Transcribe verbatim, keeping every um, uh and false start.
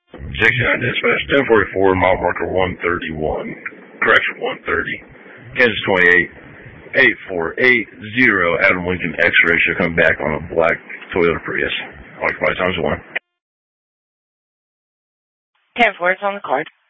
sixty-nine dispatch, ten forty-four, mile marker one thirty-one. Correction, one thirty. Kansas twenty-eight, eight four eight zero. Adam Lincoln X-ray should come back on a black Toyota Prius. Occupied times one. ten four, it's on the card.